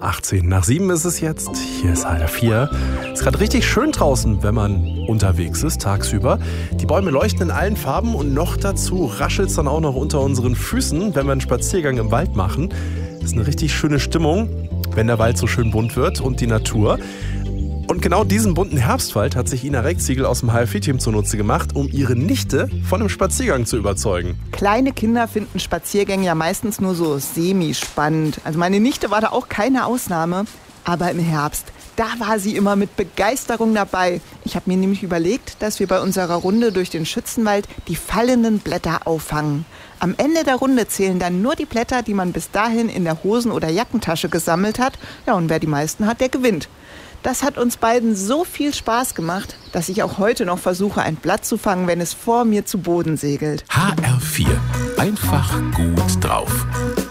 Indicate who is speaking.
Speaker 1: 18:18 ist es jetzt. Hier ist HR4. Es ist gerade richtig schön draußen, wenn man unterwegs ist, tagsüber. Die Bäume leuchten in allen Farben und noch dazu raschelt es dann auch noch unter unseren Füßen, wenn wir einen Spaziergang im Wald machen. Das ist eine richtig schöne Stimmung, wenn der Wald so schön bunt wird und die Natur. Und genau diesen bunten Herbstwald hat sich Ina Rechziegel aus dem HR4-Team zunutze gemacht, um ihre Nichte von einem Spaziergang zu überzeugen.
Speaker 2: Kleine Kinder finden Spaziergänge ja meistens nur so semi-spannend. Also meine Nichte war da auch keine Ausnahme. Aber im Herbst, da war sie immer mit Begeisterung dabei. Ich habe mir nämlich überlegt, dass wir bei unserer Runde durch den Schützenwald die fallenden Blätter auffangen. Am Ende der Runde zählen dann nur die Blätter, die man bis dahin in der Hosen- oder Jackentasche gesammelt hat. Ja, und wer die meisten hat, der gewinnt. Das hat uns beiden so viel Spaß gemacht, dass ich auch heute noch versuche, ein Blatt zu fangen, wenn es vor mir zu Boden segelt.
Speaker 3: HR4. Einfach gut drauf.